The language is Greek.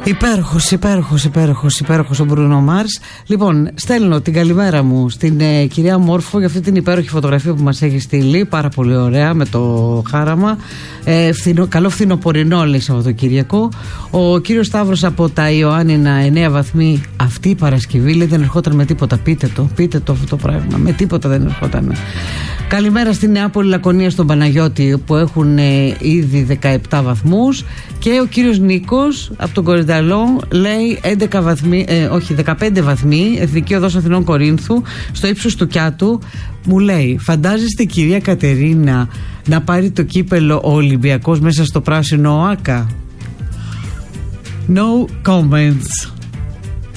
Υπέροχος ο Μπρούνο Μάρς. Λοιπόν, στέλνω την καλημέρα μου στην κυρία Μόρφο για αυτή την υπέροχη φωτογραφία που μας έχει στείλει. Πάρα πολύ ωραία, με το χάραμα. Καλό φθινοπορεινό, λέει, Σαββατοκύριακο. Ο κύριος Σταύρος από τα Ιωάννινα, 9 βαθμοί. Αυτή η Παρασκευή, λέει, δεν ερχόταν με τίποτα. Πείτε το αυτό το πράγμα. Με τίποτα δεν ερχόταν. Καλημέρα στη Νεάπολη, Λακωνία, στον Παναγιώτη, που έχουν ήδη 17 βαθμούς. Και ο κύριος Νίκος από τον Κορυνταλό λέει 15 βαθμοί, Εθνική Οδός Αθηνών Κορίνθου, στο ύψος του Κιάτου. Μου λέει, φαντάζεστε, κυρία Κατερίνα, να πάρει το κύπελο ο Ολυμπιακός μέσα στο πράσινο ΟΑΚΑ? No comments.